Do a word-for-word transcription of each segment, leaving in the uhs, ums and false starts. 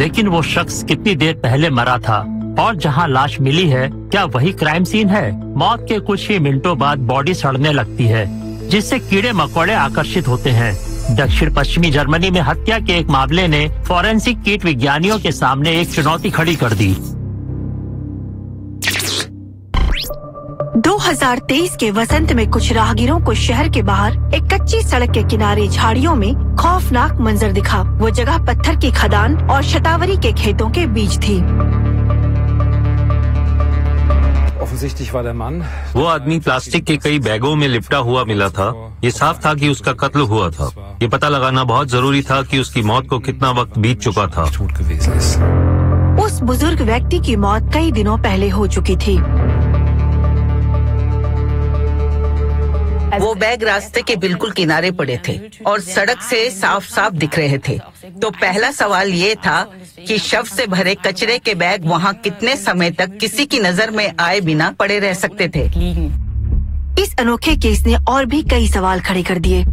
लेकिन वो शख्स कितनी देर पहले मरा था और जहां लाश मिली है क्या वही क्राइम सीन है? मौत के कुछ ही मिनटों बाद बॉडी सड़ने लगती है, जिससे कीड़े मकोड़े आकर्षित होते हैं। दक्षिण पश्चिमी जर्मनी में हत्या के एक मामले ने फॉरेंसिक कीट विज्ञानियों के सामने एक चुनौती खड़ी कर दी। दो हज़ार तेईस के वसंत में कुछ राहगीरों को शहर के बाहर एक कच्ची सड़क के किनारे झाड़ियों में खौफनाक मंजर दिखा। वो जगह पत्थर की खदान और शतावरी के खेतों के बीच थी। वो आदमी प्लास्टिक के कई बैगों में लिपटा हुआ मिला था। ये साफ था कि उसका कत्ल हुआ था। ये पता लगाना बहुत जरूरी था कि उसकी मौत को कितना वक्त बीत चुका था। उस बुजुर्ग व्यक्ति की मौत कई दिनों पहले हो चुकी थी। वो बैग रास्ते के बिल्कुल किनारे पड़े थे और सड़क से साफ साफ दिख रहे थे। तो पहला सवाल ये था कि शव से भरे कचरे के बैग वहाँ कितने समय तक किसी की नजर में आए बिना पड़े रह सकते थे। इस अनोखे केस ने और भी कई सवाल खड़े कर दिए।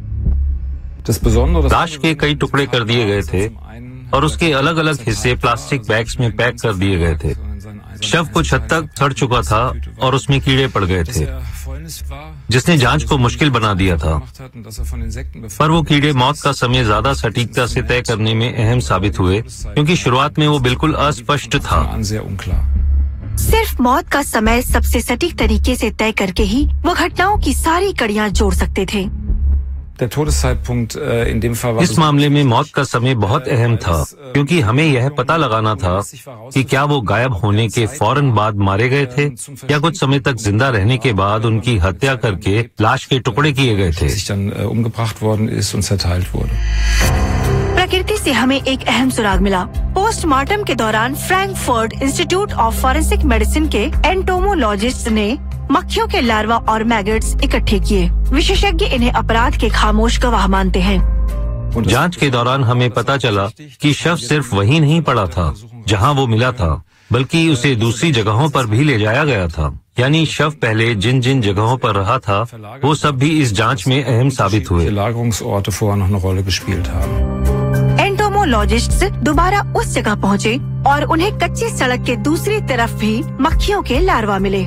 लाश के कई टुकड़े कर दिए गए थे और उसके अलग अलग हिस्से प्लास्टिक बैग्स में पैक कर दिए गए थे। शव कुछ हद तक सड़ चुका था और उसमें कीड़े पड़ गए थे, जिसने जांच को मुश्किल बना दिया था। पर वो कीड़े मौत का समय ज्यादा सटीकता से तय करने में अहम साबित हुए, क्योंकि शुरुआत में वो बिल्कुल अस्पष्ट था। सिर्फ मौत का समय सबसे सटीक तरीके से तय करके ही वो घटनाओं की सारी कड़ियां जोड़ सकते थे। इस मामले में मौत का समय बहुत अहम था, क्योंकि हमें यह पता लगाना था कि क्या वो गायब होने के फौरन बाद मारे गए थे या कुछ समय तक जिंदा रहने के बाद उनकी हत्या करके लाश के टुकड़े किए गए थे। प्रकृति से हमें एक अहम सुराग मिला। पोस्टमार्टम के दौरान Frankfurt institute of forensic medicine के एंटोमोलॉजिस्ट ने मक्खियों के लार्वा और मैगट्स इकट्ठे किए। विशेषज्ञ इन्हें अपराध के खामोश गवाह मानते हैं। जांच के दौरान हमें पता चला कि शव सिर्फ वहीं नहीं पड़ा था जहां वो मिला था, बल्कि उसे दूसरी जगहों पर भी ले जाया गया था। यानी शव पहले जिन जिन जगहों पर रहा था वो सब भी इस जांच में अहम साबित हुए। एंटोमोलॉजिस्ट्स दोबारा उस जगह पहुँचे और उन्हें कच्ची सड़क के दूसरी तरफ भी मक्खियों के लार्वा मिले।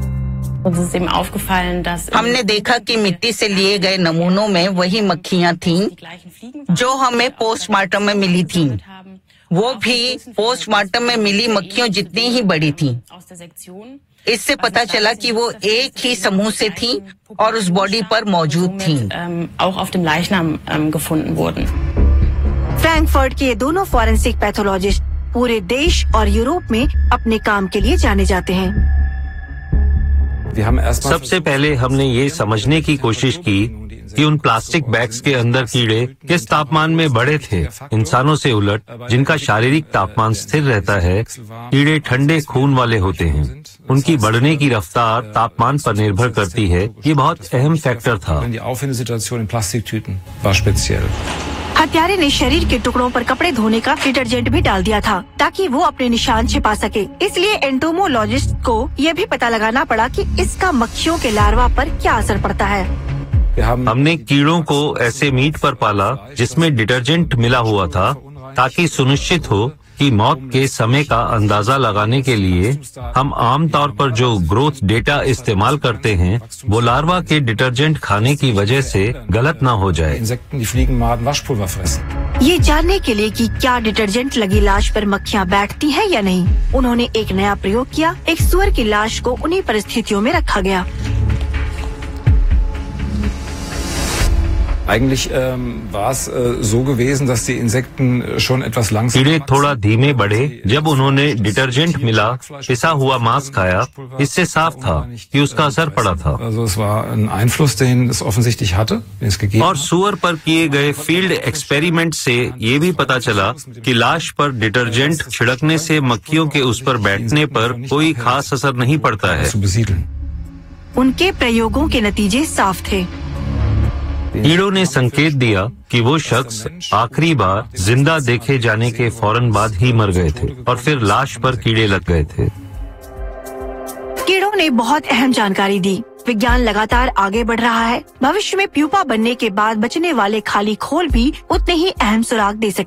हमने देखा कि मिट्टी से लिए गए नमूनों में वही मक्खियाँ थीं जो हमें पोस्टमार्टम में मिली थीं। वो भी पोस्टमार्टम में मिली मक्खियों जितनी ही बड़ी थीं। इससे पता चला कि वो एक ही समूह से थीं और उस बॉडी पर मौजूद थीं। फ्रैंकफर्ट के ये दोनों फॉरेंसिक पैथोलॉजिस्ट पूरे देश और यूरोप में अपने काम के लिए जाने जाते हैं। सबसे पहले हमने ये समझने की कोशिश की कि उन प्लास्टिक बैग्स के अंदर कीड़े किस तापमान में बढ़े थे। इंसानों से उलट, जिनका शारीरिक तापमान स्थिर रहता है, कीड़े ठंडे खून वाले होते हैं। उनकी बढ़ने की रफ्तार तापमान पर निर्भर करती है। ये बहुत अहम फैक्टर था। हत्यारे ने शरीर के टुकड़ों पर कपड़े धोने का डिटर्जेंट भी डाल दिया था ताकि वो अपने निशान छिपा सके। इसलिए एंटोमोलॉजिस्ट को ये भी पता लगाना पड़ा कि इसका मक्खियों के लार्वा पर क्या असर पड़ता है। हमने कीड़ों को ऐसे मीट पर पाला जिसमें डिटर्जेंट मिला हुआ था, ताकि सुनिश्चित हो कि मौत के समय का अंदाजा लगाने के लिए हम आमतौर पर जो ग्रोथ डेटा इस्तेमाल करते हैं वो लार्वा के डिटर्जेंट खाने की वजह से गलत ना हो जाए। ये जानने के लिए कि क्या डिटर्जेंट लगी लाश पर मक्खियाँ बैठती हैं या नहीं, उन्होंने एक नया प्रयोग किया। एक सुअर की लाश को उन्हीं परिस्थितियों में रखा गया। Eigentlich ähm, war es äh, so gewesen, dass die Insekten schon etwas langsam. कीड़े थोड़ा धीमे बढ़े जब उन्होंने डिटर्जेंट मिला पिसा हुआ मांस खाया। इससे साफ था कि उसका असर पड़ा था। Also es war ein Einfluss, den es offensichtlich hatte, den es gegeben. और सुअर पर किए गए फील्ड एक्सपेरिमेंट से ये भी पता चला कि लाश पर डिटर्जेंट छिड़कने से मक्खियों के उस पर बैठने पर कोई खास असर नहीं पड़ता है। उनके प्रयोगों के नतीजे साफ थे। कीड़ों ने संकेत दिया कि वो शख्स आखिरी बार जिंदा देखे जाने के फौरन बाद ही मर गए थे और फिर लाश पर कीड़े लग गए थे। कीड़ों ने बहुत अहम जानकारी दी। विज्ञान लगातार आगे बढ़ रहा है। भविष्य में प्यूपा बनने के बाद बचने वाले खाली खोल भी उतने ही अहम सुराग दे सके।